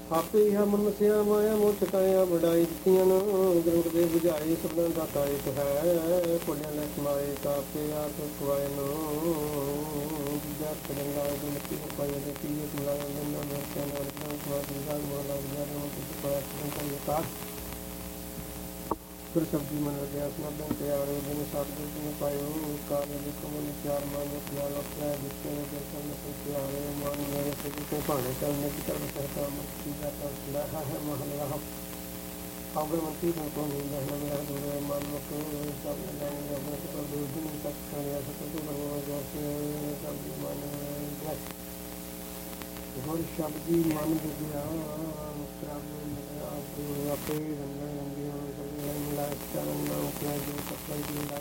ਆਪੇ ਹੀ ਮਨਸਿਆ ਮਾਇਆ ਮੋਹ ਚਕਾਇਆ ਵਡਾਈ ਦਿੱਤੀਆਂ ਗਰੁੜ ਦੇ ਬੁਝਾਈ ਸਭਨਾਂ ਦਾ ਕਾਇਕ ਹੈ ਕੋਲਿਆਂ ਲੈ ਸਮਾਏ ਕਾਪੇ ਆਪ ਖਵਾਏ ਨੂੰ ਜਿਆ ਕਦੰਗਾ ਦੇ ਮਿੱਟੀ ਪਾਏ ਦੇ ਪੀਏ ਤੁਲਾਇਆ ਦੇ ਨਾ ਮਰਸਿਆ ਨਾਲ ਤਾਂ ਸਵਾ ਦੀ ਗੱਲ ਮੋਲਾ ਜਿਆ ਨੂੰ ਕੁਝ ਪਾਇਆ ਤਾਂ ਇਹ ਕਾਟ ਫਿਰ ਸਬਜੀ ਮਨ ਗਿਆ ਸਨਾ ਬੰ ਤਿਆਰ ਹੋ ਜਿਨ ਸਾਧ ਦੇ ਨੇ ਪਾਇਓ ਕਾਲ ਦੇ ਕਮਲ ਚਾਰ ਮਾਨ ਪਿਆ ਲਖਿਆ ਜਿੱਤੇ ਦੇ ਦਰਸ਼ਨ ਸੇ ਤਿਆਰ ਹੋ ਮਨ ਮੇਰੇ ਸੇ ਕੋ ਭਾਣੇ ਚੱਲਨੇ ਕੀ ਕਰ ਸਕਦਾ ਮੁਕਤੀ ਦਾ ਤਾਂ ਲਹਾ ਹੈ ਮਹਲ ਰਹਾ ਆਗਰ ਮੰਤੀ ਨੂੰ ਤੋਂ ਨਹੀਂ ਰਹਿਣਾ ਮੇਰਾ ਦੂਰੇ ਮਨ ਮੁਕੋ ਸਭ ਲਾਉਣੇ ਆਪਣੇ ਤੋਂ ਦੂਰ ਨਹੀਂ ਤੱਕ ਕਰਿਆ ਸਕੋ ਤੋਂ ਬਰਵਾ ਜੈਸੇ ਸਬਜੀ ਮਨ ਹੋਰ ਸ਼ਬਦੀ ਮਨ ਵਿਗਿਆ ਪ੍ਰਭ ਆਪੇ ਰੰਗਾਂ ਰੰਗੀਆਂ ਮਿਲਾ ਚਰਨ ਨਾ ਉਪਰਾ ਜੋ ਸਫਲ ਦੀ ਲਾ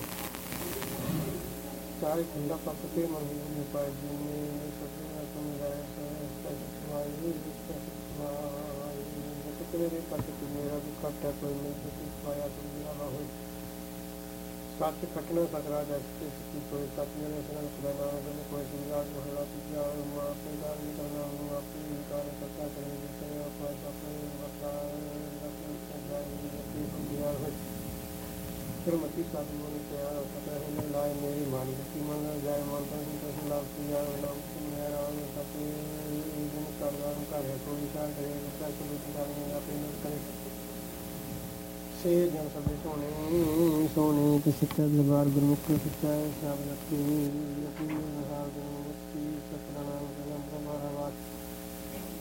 ਚਾਰੇ ਖੰਡਾ ਪੱਕ ਕੇ ਮਨ ਨੂੰ ਪਾਏ ਜਿਨੇ ਸਭਨਾ ਤੁਮ ਗਏ ਸਵਾਈ ਸਵਾਈ ਕਿਤੇ ਦੇ ਪੱਕ ਤੇ ਮੇਰਾ ਵੀ ਘਟਾ ਕੋਈ ਨਹੀਂ ਤੁਸੀਂ ਪਾਇਆ ਤੁਮ ਨਾ ਹੋਏ ਸੱਚ ਖਟਣਾ ਸਕਰਾ ਜੈਸੇ ਕੀ ਕੋਈ ਸੱਚ ਮੇਰੇ ਸਰਨ ਸਦਾ ਨਾਮ ਦੇ ਕੋਈ ਸਿੰਗਾਰ ਮਹਲਾ ਤੀਜਾ ਮਾਂ ਪਿਤਾ ਨੇ ਕਰਨਾ ਨੂੰ ਆਪਣੀ ਕਾਰ ਕਰਤਾ ਕਰੇ ਜਿਸੇ ਆਪਾਂ ਆਪਣੇ ਮਤਾ ਮਤੀ ਸਾਧੂ ਨੇ ਕਿਹਾ ਪਤਾ ਹੈ ਨਾ ਲਾਏ ਮੇਰੀ ਮਾਨ ਦਿੱਤੀ ਮਨ ਜਾਏ ਮਨ ਤਾਂ ਤੁਸੀਂ ਲਾਭ ਕੀਆ ਨਾਮ ਮੇਰਾ ਸਤੇ ਦਿਨ ਕਰਦਾ ਘਰ ਕੋਈ ਵਿਚਾਰ ਕਰੇ ਜਿਸਦਾ ਕੋਈ ਕਰਨੇ ਆਪਣੇ ਨੂੰ ਕਰੇ ਸੇ ਜਨ ਸਭ ਸੋਨੇ ਸੋਨੇ ਤੇ ਸਿੱਖਿਆ ਦਰਬਾਰ ਗੁਰਮੁਖ ਸਿੱਖਿਆ ਸ਼ਬਦ ਆਪਣੀ ਆਪਣੀ ਹਾਲ ਦੇ ਮੁਕਤੀ ਸਤਨਾਮ